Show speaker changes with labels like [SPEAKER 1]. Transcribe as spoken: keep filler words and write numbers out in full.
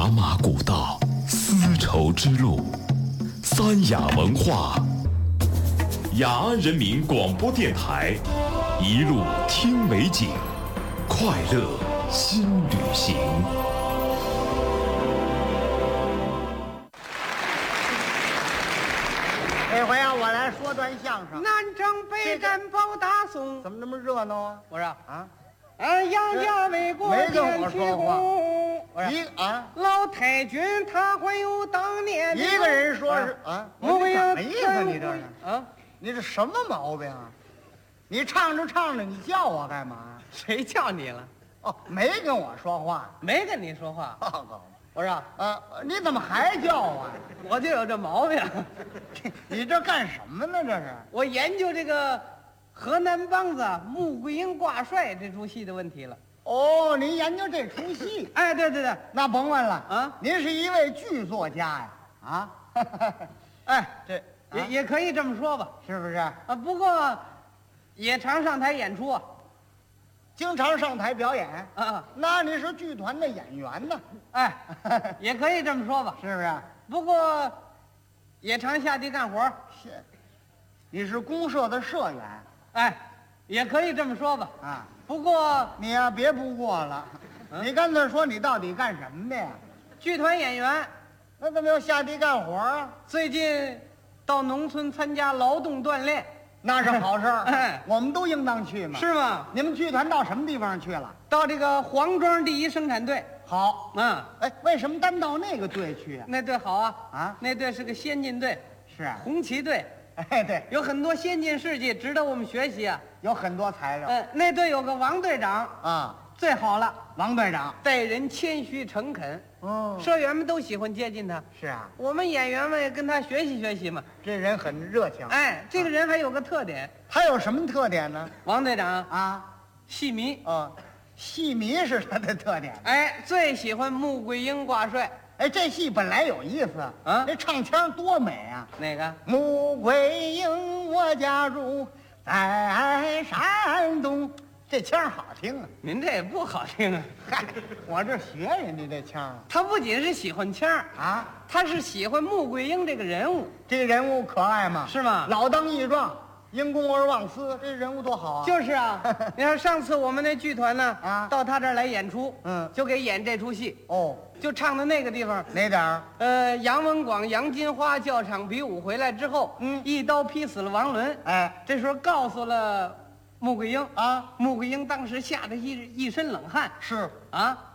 [SPEAKER 1] 茶马古道，丝绸之路，三雅文化，雅安人民广播电台，一路听美景，快乐新旅行。
[SPEAKER 2] 这回啊，我来说段相声。
[SPEAKER 3] 南征北战保大宋，
[SPEAKER 2] 怎么这么热闹啊？
[SPEAKER 3] 我说
[SPEAKER 2] 啊，
[SPEAKER 3] 俺杨家为国
[SPEAKER 2] 没跟我
[SPEAKER 3] 建奇
[SPEAKER 2] 说话
[SPEAKER 3] 功。我
[SPEAKER 2] 一
[SPEAKER 3] 说
[SPEAKER 2] 啊，
[SPEAKER 3] 老太君他还有当年
[SPEAKER 2] 一个人说是啊，
[SPEAKER 3] 穆桂英
[SPEAKER 2] 什么意思？你这是
[SPEAKER 3] 啊？
[SPEAKER 2] 你这什么毛病啊？你唱着唱着，你叫我干嘛？
[SPEAKER 3] 谁叫你了？
[SPEAKER 2] 哦，没跟我说话。
[SPEAKER 3] 没跟你说话。
[SPEAKER 2] 报告
[SPEAKER 3] 我说
[SPEAKER 2] 啊，你怎么还叫啊？
[SPEAKER 3] 我就有这毛病。
[SPEAKER 2] 你这干什么呢？这是
[SPEAKER 3] 我研究这个河南梆子穆桂英挂帅这出戏的问题了。
[SPEAKER 2] 哦，您研究这出戏？
[SPEAKER 3] 哎，对对对，
[SPEAKER 2] 那甭问了
[SPEAKER 3] 啊
[SPEAKER 2] 您是一位剧作家呀？啊，
[SPEAKER 3] 哎，
[SPEAKER 2] 这
[SPEAKER 3] 也、
[SPEAKER 2] 啊
[SPEAKER 3] 也可以这么说吧。
[SPEAKER 2] 是不是？
[SPEAKER 3] 啊，不过也常上台演出啊。
[SPEAKER 2] 经常上台表演？
[SPEAKER 3] 啊，
[SPEAKER 2] 那你是剧团的演员呢？
[SPEAKER 3] 哎，也可以这么说吧。
[SPEAKER 2] 是不是？
[SPEAKER 3] 不过也常下地干活儿。
[SPEAKER 2] 是，你是公社的社员
[SPEAKER 3] 哎，也可以这么说吧。
[SPEAKER 2] 啊？
[SPEAKER 3] 不过
[SPEAKER 2] 你呀、别不过了，
[SPEAKER 3] 嗯
[SPEAKER 2] 你干脆说你到底干什么的呀？
[SPEAKER 3] 剧团演员
[SPEAKER 2] 那怎么要下地干活啊？
[SPEAKER 3] 最近到农村参加劳动锻炼，
[SPEAKER 2] 那是好事儿，
[SPEAKER 3] 哎
[SPEAKER 2] 我们都应当去嘛。
[SPEAKER 3] 是吗？
[SPEAKER 2] 你们剧团到什么地方去了？
[SPEAKER 3] 到这个黄庄第一生产队。
[SPEAKER 2] 好，
[SPEAKER 3] 啊，
[SPEAKER 2] 哎，为什么单到那个队去啊？
[SPEAKER 3] 那队好啊。
[SPEAKER 2] 啊，
[SPEAKER 3] 那队是个先进队，
[SPEAKER 2] 是啊，
[SPEAKER 3] 红旗队，
[SPEAKER 2] 哎，对，
[SPEAKER 3] 有很多先进事迹值得我们学习啊。
[SPEAKER 2] 有很多材料
[SPEAKER 3] 嗯，那队有个王队长，
[SPEAKER 2] 啊。
[SPEAKER 3] 最好了，
[SPEAKER 2] 王队长，
[SPEAKER 3] 待人谦虚诚恳，
[SPEAKER 2] 哦，
[SPEAKER 3] 社员们都喜欢接近他。
[SPEAKER 2] 是啊，
[SPEAKER 3] 我们演员们也跟他学习学习嘛。
[SPEAKER 2] 这人很热情。
[SPEAKER 3] 哎，这个人还有个特点，
[SPEAKER 2] 他有什么特点呢？
[SPEAKER 3] 王队长
[SPEAKER 2] 啊，
[SPEAKER 3] 戏迷，
[SPEAKER 2] 哦，戏迷是他的特点。
[SPEAKER 3] 哎，最喜欢穆桂英挂帅。
[SPEAKER 2] 哎，这戏本来有意思
[SPEAKER 3] 啊
[SPEAKER 2] 这唱腔多美啊！
[SPEAKER 3] 哪个？
[SPEAKER 2] 穆桂英，我家住在山东，这腔好听啊！
[SPEAKER 3] 您这也不好听啊。
[SPEAKER 2] 嗨，我这学人家这腔啊
[SPEAKER 3] 他不仅是喜欢腔儿，
[SPEAKER 2] 啊，
[SPEAKER 3] 他是喜欢穆桂英这个人物，
[SPEAKER 2] 这个人物可爱吗？
[SPEAKER 3] 是吗？
[SPEAKER 2] 老当益壮，因公而忘私，这人物多好啊！
[SPEAKER 3] 就是啊。你看上次我们那剧团呢，
[SPEAKER 2] 啊
[SPEAKER 3] 到他这儿来演出，
[SPEAKER 2] 嗯
[SPEAKER 3] 就给演这出戏，
[SPEAKER 2] 哦，
[SPEAKER 3] 就唱的那个地方。
[SPEAKER 2] 哪点儿？
[SPEAKER 3] 呃，杨文广、杨金花教场比武回来之后，
[SPEAKER 2] 嗯
[SPEAKER 3] 一刀劈死了王伦。
[SPEAKER 2] 哎
[SPEAKER 3] 这时候告诉了穆桂英
[SPEAKER 2] 啊，
[SPEAKER 3] 穆桂英当时吓得一一身冷汗
[SPEAKER 2] 是
[SPEAKER 3] 啊，